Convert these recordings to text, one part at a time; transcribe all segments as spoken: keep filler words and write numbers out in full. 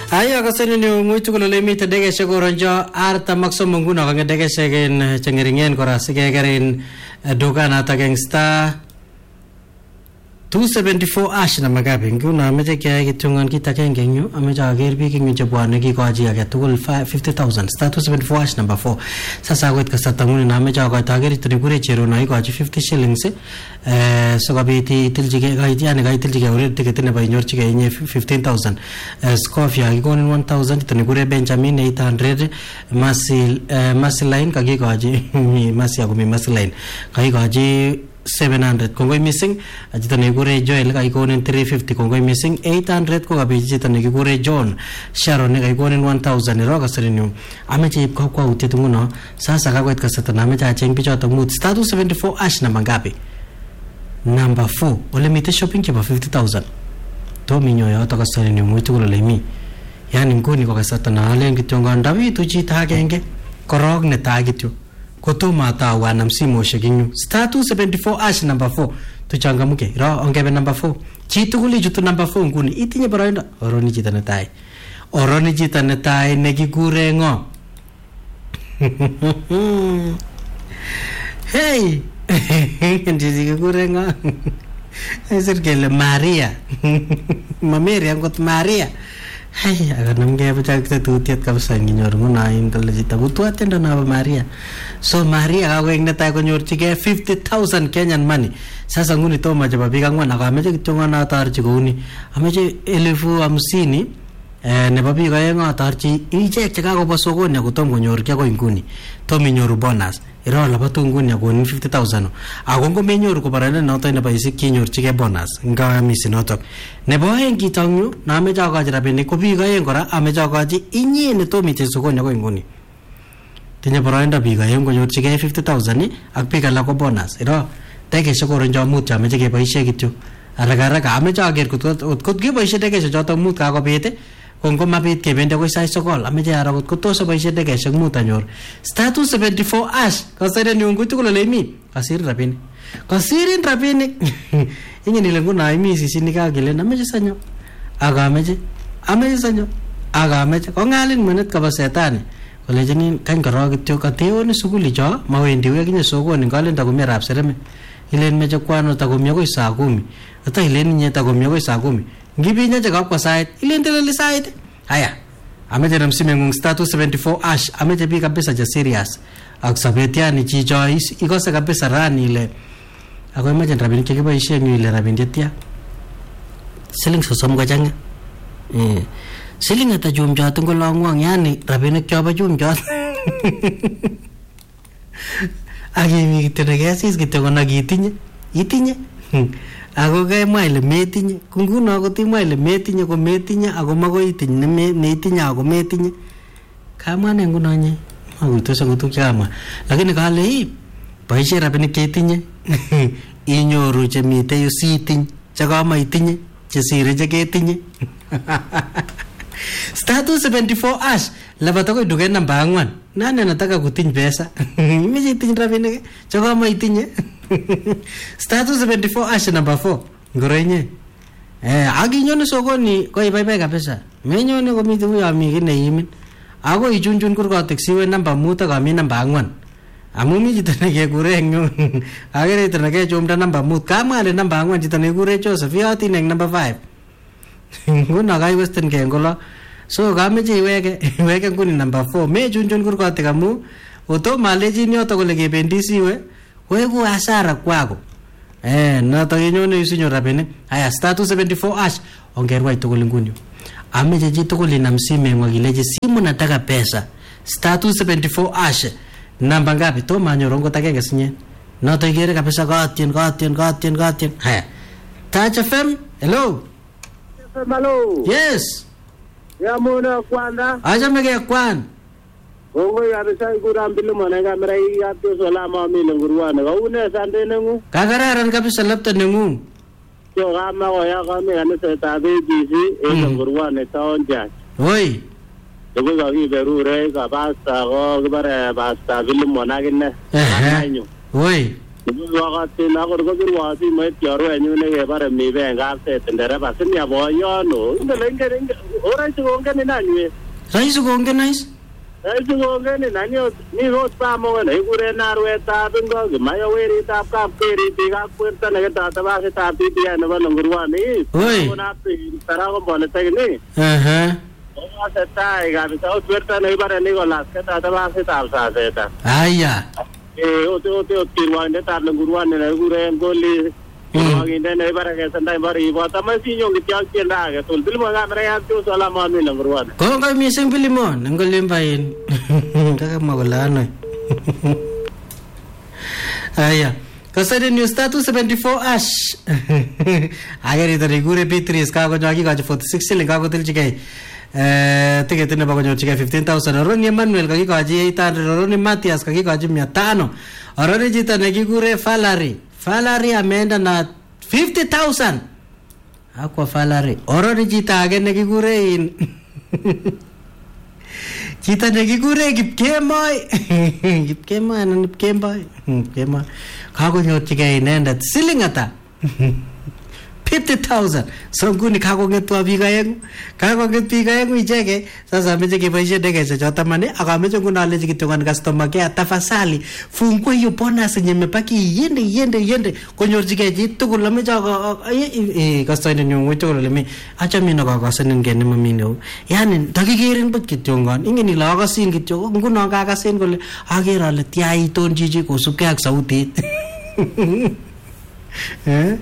Ayo kasini ni nguitu kulo lemi tadege shagoronjo arta makso munguna kanga dege shagen cengeringen kora sigegerin doga nata gangsta two seventy-four ash na magabi nguna ameje kya kitungan kita kengenyo ameje ager bi kinyo jabwane ki kwaji age tukul fifty thousand star two seventy-four ash number four sasa wet kasatanguni na ameje aga tageri trigure chero na ikwaji fifty shillings eh so gabiti tiljige gaiti ane gaiti tiljige ure tiketene ba inyor chige inye fifteen thousand scoffy agikon one thousand trigure benjamin eight hundred masil masil line kagi kwaji masi agumi masil line kai kwaji seven hundred kongoi missing ajita negure Joel kai konen three fifty kongoi missing eight hundred ko gabi jita negure John Sharon kai konen one thousand ro kasrinu ameche ip kwa utetu nguno sasa kakwet kasata na ameche acheng picho to mood status seventy-four ash na mangapi number four ole mite shopping kiba fifty thousand to minyo ya to kasrinu muitu ko lemi yani ngoni ko kasata na lengi tonga ndawi tu jita genge korog ne tagityo koto mata wana msimu sheginyu star two seventy-four ash number four tuchangamuke ro ongebe number four chitukuli jutu number four nguni itinye barainda oroni jita netai oroni jita netai negikure ngo hey ndizi kure ngo esirkele Maria Mameria ngot Maria hey akanam ge bachak te tutiat kabisa nginyor nguna indal jita butuat enda na Maria so Maria ka ing neta ko nyor chige fifty thousand Kenyan money sasa nguni to ma jaba biga ngwana ka meje kitonga na tar chiguni ameje elefu hamsini eh ne babi ga nga tar chi ije chaka ko basoko ne ko tom nyor kya ko nguni to minyoru bonus ira la batu nguni ko fifty thousand agongo menyoru ko barana no to ne ba isi kinyor chige bonus nga misi no to ne bo hen kitangyu na me jaga jira be ne ko bi ga yen kora ame jaga ji inye ne to mi te soko ne ko nguni tinya baranda bi ga yen ko nyor chige fifty thousand ak pe ga la ko bonus ira tege soko ronjo mut ja me jige ba isi kityo alaga raga ame jaga ko ko ge ba isi tege so to mut ka ko bete kongo mabit ke bende ko sai sokol ameje aragot ko to so ba isi tege so mut anyor status seventy-four ash kasere ni ungu tuko lemi kasir rapini kasirin rapini inye nilengu na imi sisi nika gele na meje sanyo aga meje ameje sanyo aga meje ko ngalin menet ka ba setani kolejeni kan karo kityo ka teo ni sukuli jo mawendi we kinye soko ni ngalen ta kumia rap sereme ilen meje kwano ta kumia ko saa kumi ata ilen nye ta kumia ko saa kumi ngibi nya jaga kwa site ilen tele site haya ameje namsime ngung status seventy-four ash ameje bi kabisa ja serious aksabetia ni chicho ikose kabisa rani ile ako imagine rabini kike ba ishe ni ile rabini tia siling sosom ga janga eh siling ata jum jat ngol ngwang yani rabini kyo ba jum jat agi mi kitene sis kitego na gitinye itinye ako ga maile metinye kunguno ko ti maile metinye ko metinye ako mago itinye ne itinye ako metinye kamane ngunonye maguito sa gutu kama lakini kale hii baishe rabini ketinye inyoru che mite yu siting chaka ma itinye che sire che ketinye status seventy-four ash labata ko dugen namba angwan nane nataka kutinye pesa imeje itinye rabini chaka ma itinye status seventy-four ash number four ngorenye eh aginyone sokoni ko ibaibai kabisa menyone ko mitu ya mi kine yimin ako ichunchun kurko taxiwe namba muta kami namba angwan amumi jita nage kure nyo agere jita nage chomda namba mut kama ale namba angwan jita nage kure Joseph yati neng namba five nguna kai western ke ngola so kame je iweke iweke nguni namba four me chunchun kurko tikamu oto maleji nyoto kole kebendi siwe wewe hasara kwako eh na tagenyone isinyo rabene haya status seventy-four ash ongerwa itokole nguni ameje jitokole na msime mwagileje simu nataka pesa status seventy-four ash namba ngapi to manyorongo takenge sinye na tagere kabisa gatien gatien gatien gatien haya Touch F M hello hello yes ya mona kwanda aja mege kwan Ongo ya bisa igurambile mona kamera ya to salama mile ngurwana ga une sande nengu kagararan kabisa lapta nengu yo gama go ya kame ane seta bejisi e ngurwana taonja oi dogo ga vi berure ga basta go bare basta bilu mona ginne anyo oi Wakatin akor kopirwa simoit chorwenyu nekebare mi bengapset ndereba sinia boyono ingelenge oraisi kongen inanywe Raisi kongen ais raisi kongen inanyo mi hot pamo ne kure narwetab ngo kimayo weritab kapkeri bikab puerta neketata basitab titiya nebo ngurwani kona tarako bone tegni aha Ose tai kabisa puerta nekibare Nicholas ketata basitab saseta aya eh ote ote kirwandetab ngurwani nekure ngoli kirwanginde nebare kesendai bari ibota masinyo kityo kiendage tul bilmo kamera yapcho salama mi ngurwani Kongo mising Pilimon ngolimbain kaka magolano aya Kasari News Status seventy-four ash agari tarigure Beatrice kako jagi kaji forty-six shilling kako tilchike eh ticket ne bako chike fifteen thousand Roni Emmanuel kaki kaji eight hundred Roni Matthias kaki kaji mia tano Roni jita nekigure Falari Falari ameenda na fifty thousand Akwa Falari Roni jita age nekigure in Jita nekigure Kipkemoi Kipkemoi na Kipkemoi Kipkemoi Kako nyochike inendet siling ata fifty thousand so nguni kako ngetwa biik aeng kako nget biik aeng icheke sasa ameche keboishe dekeshe choto mane akameche nguno alechi kityo customer care tafadhali fungua hiyo bonus yenye imebaki iende iende iende konyorchige chi tugul ameche eh kastoinde nyu ngotugul lemi acha mimi nakakosenin ngene mami neo yani ndakikerin but kityo ngon ingen ile akasin kityo nguno kakasen kole aker ale tia iton chichi kosubkei ak sautit eh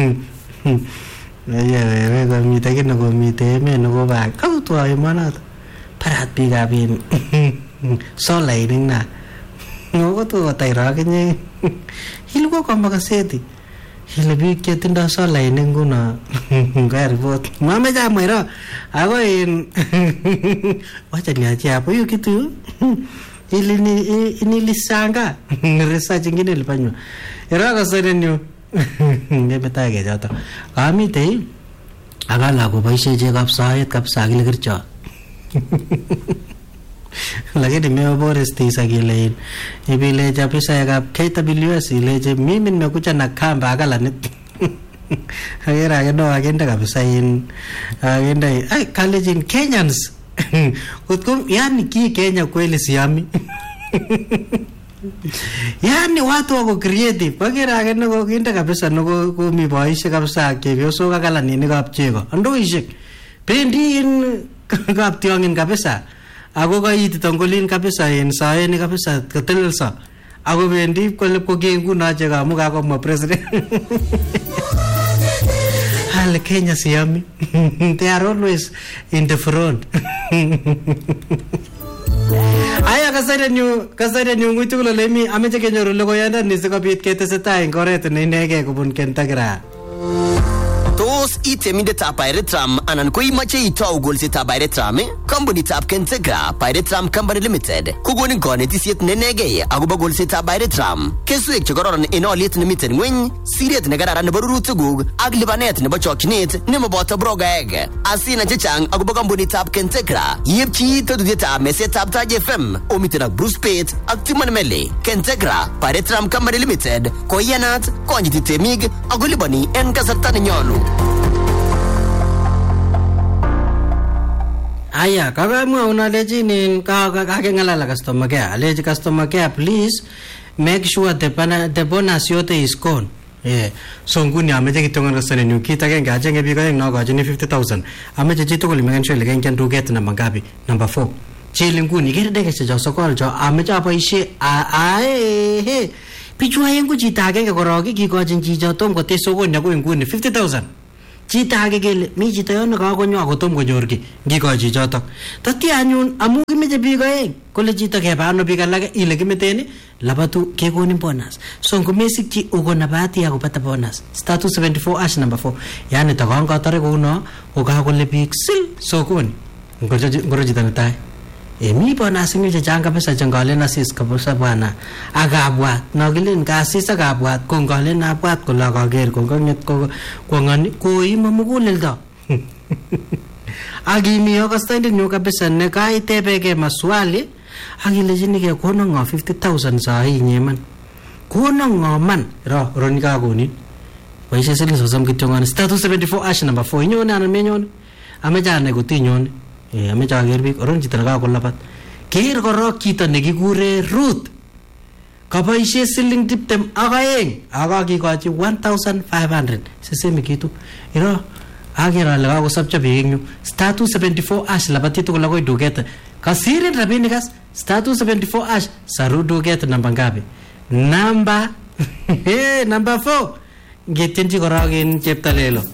ya wewe komite kino komite emet nebo bak kautwa emonot parat biikab in solaining na ngogo to tairakenye hilgo kama kaseti hile biik chetindo solaining nguno ngaya report mama jamwero ako in wacha niache hapo hiyo kitu ili ni nilisanga research ingine ilifanywa era kasenenyo ngebetage joto kamite akala ko boishe je kapsaet kapsa kile kircho lakini mimi bora stisa kile ibile japisa kap K W S ile je mimi nimekuja na kamba akala ni agera agendo agenda kabisa in agenda ai college Kenyans kutkum yani ki Kenya kweli siami yani watu wako creative bagera agenda ko kinda kabisa no ko mi boishe kabisa kebyoso kakala nini kap chego andoishek bendi in kap tiongin kabisa ako kaiti tongolin kabisa in saeni kabisa katelelsa ako bendi kole ko gengu na chega muka ko mo president hal Kenya siami they are always in the front Aya kasare nyu kasare nyu ngutukula lemi ameche kenyoru logoyanda nisikobit ketesetai eng oret ne inegei kobun Kentagra. Tos itemindetab Pirateram anan ko imache itou golsetab Pirateram, kompunitab Kentagra Pirateram Company Limited kokonin konetisiet nenegei akobo golsetab Pirateram. Keswek chekororon en olyet nemiten ngweny, siret nekararan nebo rurutikuk ak lipanet nebo chokchinet nemoboto brogaek. Asina chechang akobo kompunitab Kentagra, yepchi tetutietab mesetab Taj F M omiten ak Bruce Pate ak Timon Mele. Kentagra Pirateram Company Limited koiyanat, konyiti temik ako lipani en kasarta nenyolu. Aya, kagamwa unaleji ni kakengalala customer care. Aleji customer care, please make sure the pana, the bonus yote is gone. Yeah. So nguni ameche kitongon kasane nyu kita kenga achenge biko yang nago achenge fifty thousand. Ameche chito kuli mengen shwele kengen to get number ngapi? Number four. Chili nguni kere deke cho sokol cho ameche apoishe a a he. Pichwa yengu chita kenga korogi kikochin chicho tom kote sokoni yako nguni fifty thousand. Chita age kele mi chito yono kakonyo akotom konyorki ngikochi chotok tati anyun amu kimeche biik aeng kole chito keba ano biik alake ile kimeteni labatu kekonin bonus so ngomesikchi ukona bahati akopata bonus status seventy-four ash number four yani takangotore kuno kokakole biik sil sokoni ngoro chito netai emi bonus ngi chechang kabisa chengalen asis kabisa bwana akabwat nokilen kasis akabwat kongalen abwat kole akaker kongonget ko kwangani koima muguleldo agimi yokastainde nyo kabisa ne kaitebege maswali akilejini ke kono ngo fifty thousand saa hii nyeman kono ngoman ro ron ka konin boishe siling sosom kityo ngani star two seventy-four ash number four inyone anan menyon ameche anai kotinyon eh ameche aker biik oron chito nekakolapat keer korok chito nekikure Ruth kaboishe siling tiptem ak aeng akakikochi one thousand five hundred sisemi kitu iro aker ale kakosopcho biik eng yu star two seventy-four ash labati tugul akoi duket kasirin rabinik as star two seventy-four ash saru duket namba ngapi namba eh namba four ngetyenchi korok en cheptalelo